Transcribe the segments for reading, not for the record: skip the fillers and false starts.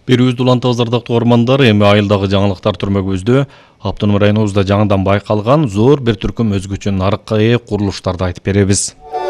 Берүүбүздү улантабыз ардактуу угармандар, эми айылдагы жаңылыктар түрмөгүбүздө Автоном районубузда жаңыдан байкалган зор бир түркүм өзгөчө нарыкка ээ курулуштарды айтып беребиз.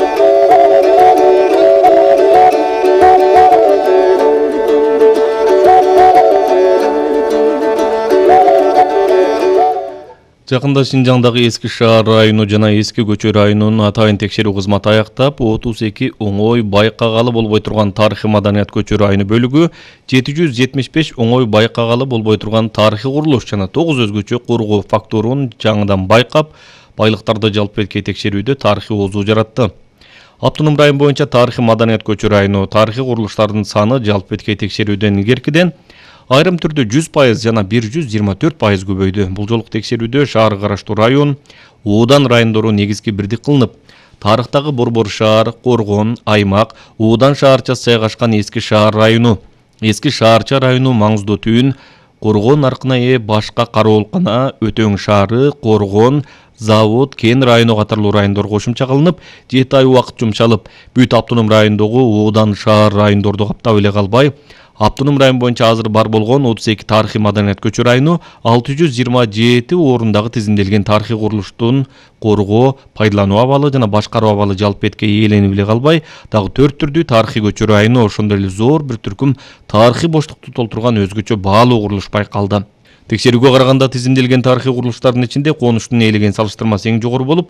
Жакында Шинжаңдагы Эски шаар району жана Эски көчө районунун атайын текшерүү кызматы аяктап, 32 оңой байкагалы болбой турган тарыхый маданият көчө району бөлүгү, 775 оңой байкагалы болбой турган тарыхый курулуш жана 9 өзгөчө коргоо фактурун жаңыдан байкап, байлыктарды жалпы этке текшерүүдө тарыхый оозу жаратты. Автоном район боюнча тарыхый маданият көчө району тарыхый курулуштардын саны жалпы этке текшерүүдөн илгеркиден айрым түрдө 100% жана 124% көбөйдү. Бул жолку текшерүүдө шаарга караштуу район, оодан райондору негизги бирдик кылынып, тарыхтагы Борбор шаар, Коргон, Аймак, оодан шаарчасы жайгашкан Эски шаар району, Эски шаарча району маңыздуу түйүн, Коргон наркына ээ башка кароолкана, Өтөң шаары, Коргон, Завод, Кен району катарлуу райондор кошумча кылынып, 7 ай убакыт жумшалып, бүт автоном райондогу оодан шаар райондорду каптап эле калбай, Автоном район боюнча азыр бар болгон 32 тарыхый маданият көчө району 627 орундагы тизимделген тарыхый курулуштун коргоо, пайдалануу абалы жана башкаруу абалы жалпы этке ээленип эле калбай, дагы 4 түрдүү тарыхый көчө району, ошондой эле зор бир түркүм тарыхый боштукту толтурган өзгөчө баалуу курулуш байкалды. Текшерүүгө караганда тизимделген тарыхый курулуштардын ичинде конуштун ээлеген салыштырмасы эң жогору болуп,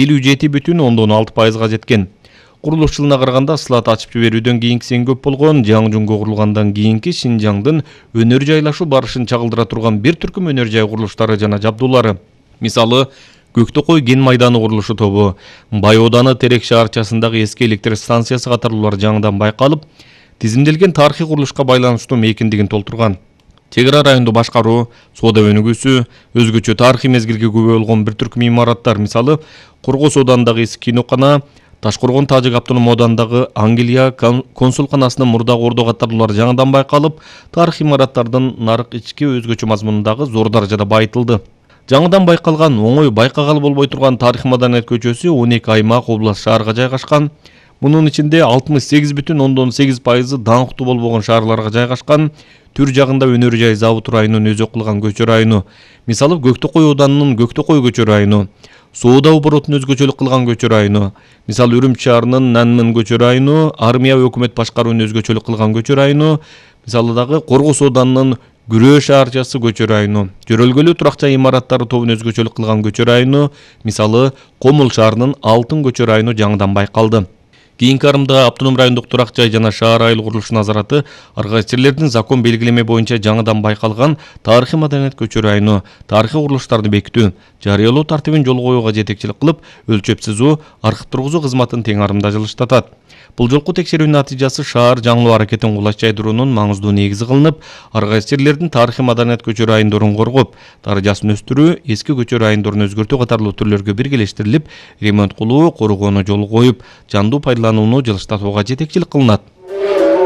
57,6% жеткен. Курулуш жылына караганда слот ачып жиберүүдөн кийинкиси эң көп болгон, жаңы-жунго курулгандан кийинки Шинжаңдын өнөр жайлашуу барышын чагылдыра турган бир түркүм өнөр жай курулуштары жана жабдуулары. Мисалы, Көктөкөй кен майданы курулушу тобу, Бай ооданы Терек шаарчасындагы эски электр станциясы катарлуулар жаңыдан байкалып, тизимделген тарыхый курулушка байланыштуу мейкиндигин толтурган. Чек ара районду башкаруу, соода өнүгүүсү, өзгөчө тарыхый мезгилге күбө болгон бир түркүм имараттар, мисалы, Коргос оодандагы эски кинокана, Ташкоргон Тажик автоном оодандагы Ангелия консулканасынын мурдагы ордо катарлуулар жаңыдан байкалып, тарыхый имараттардын нарык ички өзгөчө мазмунундагы зор даражада байытылды. Жаңыдан байкалган оңой байкагалы болбой турган тарыхый маданият көчөсү 12 аймак область шаарга жайгашкан. Мунун ичинде 68,8% даңктуу болбогон шаарларга жайгашкан. Түр жагында өнөр жай Завод районунун өзү кылган көчө району. Мисалы, Көктөкөй оодарынын Көктөкөй көчө району, Соода оборотун өзгөчөлүк кылган көчө району, мисалы Үрүмчү шаарынын Нанмын көчө району, Армия өкмөт башкаруун өзгөчөлүк кылган көчө району, мисалы дагы Коргос оодарынын Күрөө шаарчасы көчө району, Жөрөлгөлүү турак жай имараттары тобун өзгөчөлүк кылган көчө району, мисалы Комул шаарынын Алтын көчө району жаңыдан байкалды. Кийинки арымда автоном райондук турак жай жана шаар айыл курулуш назараты аргачерлердин закон белгилеме боюнча жаңыдан байкалган тарыхый маданият көчө району тарыхый курулуштарды бекитүү, жарыялоо тартибин жол коюуга жетекчилик кылып, өлчөп сызуу, архив тургузуу кызматын тең арымда жылыштатат. Бул жолку текшерүүнүн натыйжасы шаар жаңылоо аракетин кулачайдырууунун маңыздуу негизи кылынып, аргачерлердин тарыхый маданият көчө райондорун коргоп, даражасын өстүрүү, эски көчө райондорун өзгөртүү катарлуу түрлөргө биргелештирилип, ремонт кылуу, коргоону жол коюп, жандуу пайдаланууну жылыштатууга жетекчилик кылынат.